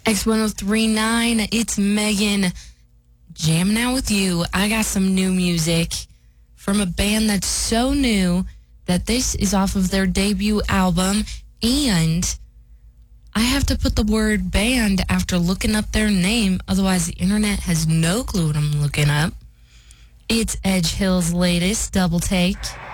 X1039, it's Megan jamming out with you. I got some new music from a band that's so new that this is off of their debut album, and I have to put the word band after looking up their name, otherwise the internet has no clue what I'm looking up. It's Edge Hill's latest Double Take.